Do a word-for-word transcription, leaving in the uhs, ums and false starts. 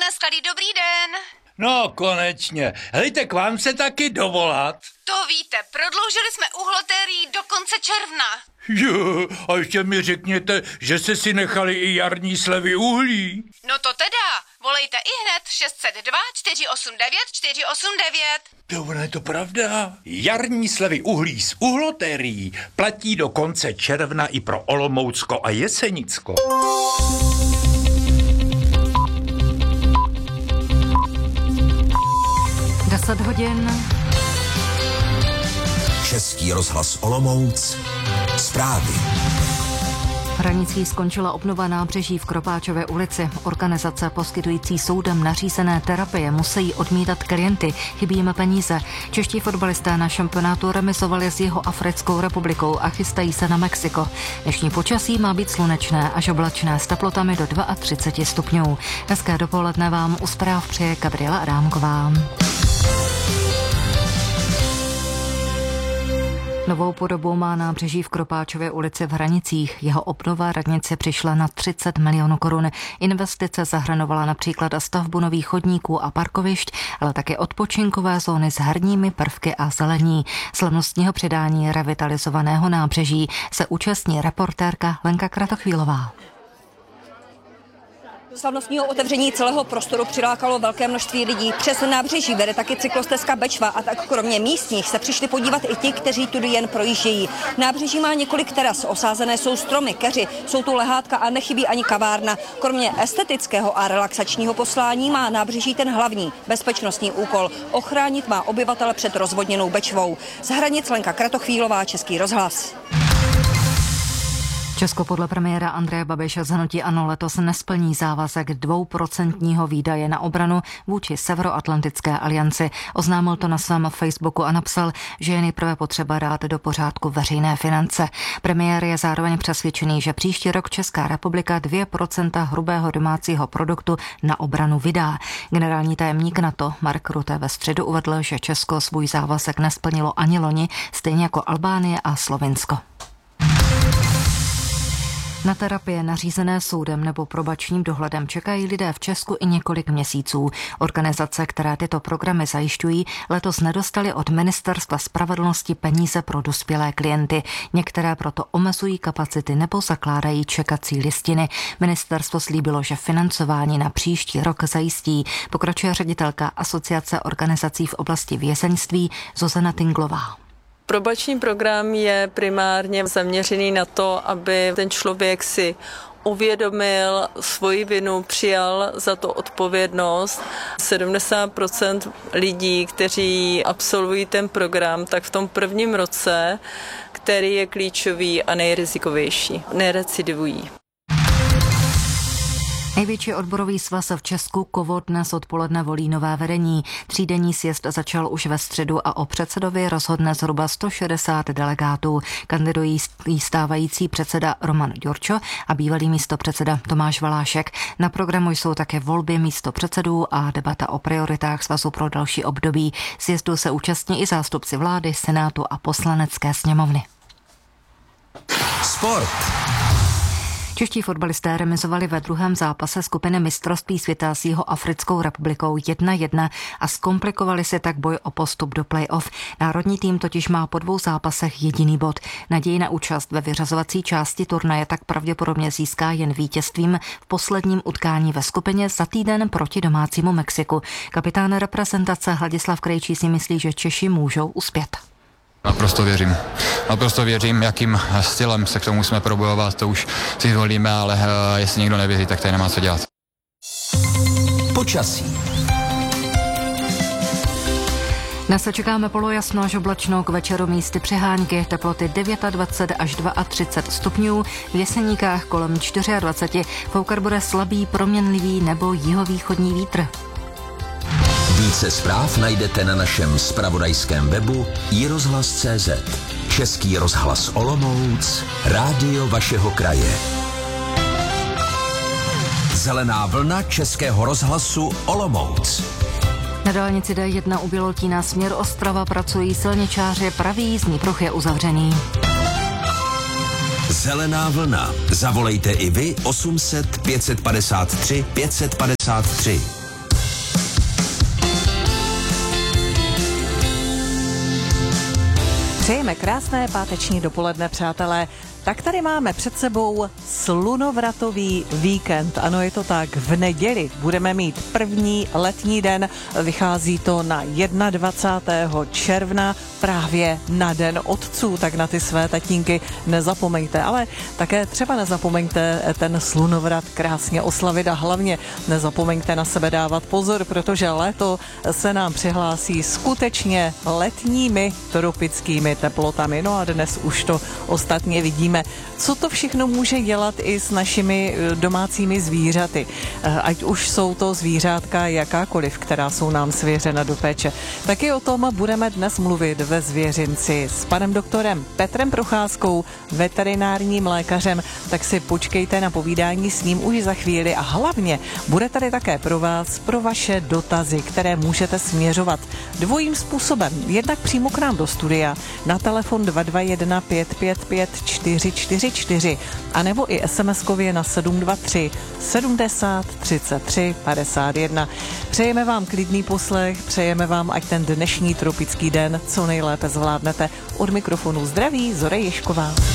Skalí, dobrý den. No, konečně. Hejte, k vám se taky dovolat. To víte, prodloužili jsme uhlotérií do konce června. Jo, a ještě mi řekněte, že jste si nechali i jarní slevy uhlí. No to teda, volejte i hned šest set dva čtyři osm devět čtyři osm devět. To ono je to pravda. Jarní slevy uhlí z uhlotérií platí do konce června i pro Olomoucko a Jesenicko. deset hodin. Český rozhlas Olomouc. Zprávy. V Hranicích skončila obnova nábřeží v Kropáčové ulici. Organizace poskytující soudem nařízené terapie musí odmítat klienty, chybí jim peníze. Čeští fotbalisté na šampionátu remizovali s Jihoafrickou republikou a chystají se na Mexiko. Dnešní počasí má být slunečné až oblačné s teplotami do třicet dva stupňů. Hezké dopoledne vám u zpráv přeje Gabriela Adámková. Novou podobu má nábřeží v Kropáčově ulici v Hranicích. Jeho obnova radnici přišla na třicet milionů korun. Investice zahrnovala například stavbu nových chodníků a parkovišť, ale také odpočinkové zóny s herními prvky a zelení. Slavnostního předání revitalizovaného nábřeží se účastní reportérka Lenka Kratochvílová. Slavnostního otevření celého prostoru přilákalo velké množství lidí. Přes nábřeží vede taky cyklostezka Bečva a tak kromě místních se přišli podívat i ti, kteří tudy jen projíždějí. Nábřeží má několik teras, osázené jsou stromy, keři, jsou tu lehátka a nechybí ani kavárna. Kromě estetického a relaxačního poslání má nábřeží ten hlavní, bezpečnostní úkol. Ochránit má obyvatele před rozvodněnou Bečvou. Z Hranic Lenka Kratochvílová, Český rozhlas. Česko podle premiéra Andreje Babiše z hnutí ANO letos nesplní závazek dvouprocentního výdaje na obranu vůči Severoatlantické alianci. Oznámil to na svém Facebooku a napsal, že je nejprve potřeba dát do pořádku veřejné finance. Premiér je zároveň přesvědčený, že příští rok Česká republika dvě procenta hrubého domácího produktu na obranu vydá. Generální tajemník NATO Mark Rutte ve středu uvedl, že Česko svůj závazek nesplnilo ani loni, stejně jako Albánie a Slovinsko. Na terapie nařízené soudem nebo probačním dohledem čekají lidé v Česku i několik měsíců. Organizace, které tyto programy zajišťují, letos nedostaly od Ministerstva spravedlnosti peníze pro dospělé klienty. Některé proto omezují kapacity nebo zakládají čekací listiny. Ministerstvo slíbilo, že financování na příští rok zajistí. Pokračuje ředitelka Asociace organizací v oblasti vězeňství Zuzana Tinglová. Probační program je primárně zaměřený na to, aby ten člověk si uvědomil svoji vinu, přijal za to odpovědnost. sedmdesát procent lidí, kteří absolvují ten program, tak v tom prvním roce, který je klíčový a nejrizikovější, nerecidivují. Největší odborový svaz v Česku KOVO dnes odpoledne volí nové vedení. Třídenní sjezd začal už ve středu a o předsedovi rozhodne zhruba sto šedesát delegátů. Kandidují stávající předseda Roman Ďurčo a bývalý místopředseda Tomáš Valášek. Na programu jsou také volby místopředsedů a debata o prioritách svazu pro další období. Sjezdu se účastní i zástupci vlády, senátu a poslanecké sněmovny. Sport. Čeští fotbalisté remizovali ve druhém zápase skupiny mistrovství světa s Jihoafrickou republikou jedna jedna a zkomplikovali si tak boj o postup do play-off. Národní tým totiž má po dvou zápasech jediný bod. Naději na účast ve vyřazovací části turnaje tak pravděpodobně získá jen vítězstvím v posledním utkání ve skupině za týden proti domácímu Mexiku. Kapitán reprezentace Hladislav Krejčí si myslí, že Češi můžou uspět. Naprosto věřím. Naprosto věřím, jakým stylem se k tomu musíme probojovat, to už si zvolíme, ale uh, jestli někdo nevěří, tak tady nemá co dělat. Počasí. Dnes se čekáme polojasno až oblačno, k večeru místy přehánky, teploty dvacet devět až třicet dva stupňů, v Jeseníkách kolem dvacet čtyři, foukar bude slabý, proměnlivý nebo jihovýchodní vítr. Více zpráv najdete na našem zpravodajském webu i rozhlas tečka cé zet. Český rozhlas Olomouc, rádio vašeho kraje. Zelená vlna Českého rozhlasu Olomouc. Na dálnici D jedna u Bělotína směr Ostrava pracují silničáři, pravý jízdní pruh je uzavřený. Zelená vlna. Zavolejte i vy osm set pět set padesát tři pět set padesát tři. Přejeme krásné páteční dopoledne, přátelé. Tak tady máme před sebou slunovratový víkend. Ano, je to tak, v neděli budeme mít první letní den. Vychází to na dvacátého prvního června, právě na Den otců, tak na ty své tatínky nezapomeňte. Ale také třeba nezapomeňte ten slunovrat krásně oslavit a hlavně nezapomeňte na sebe dávat pozor, protože léto se nám přihlásí skutečně letními tropickými teplotami. No a dnes už to ostatně vidíme. Co to všechno může dělat i s našimi domácími zvířaty? Ať už jsou to zvířátka jakákoliv, která jsou nám svěřena do péče. Taky o tom budeme dnes mluvit ve Zvěřinci s panem doktorem Petrem Procházkou, veterinárním lékařem. Tak si počkejte na povídání s ním už za chvíli a hlavně bude tady také pro vás, pro vaše dotazy, které můžete směřovat dvojím způsobem. Jednak přímo k nám do studia na telefon dva dva jedna pět pět pět čtyři čtyři čtyři a nebo i SMSkově na sedm dva tři sedmdesát třicet tři padesát jedna. Přejeme vám klidný poslech, přejeme vám, ať ten dnešní tropický den co nejlépe zvládnete. Od mikrofonu zdraví Zora Ježková.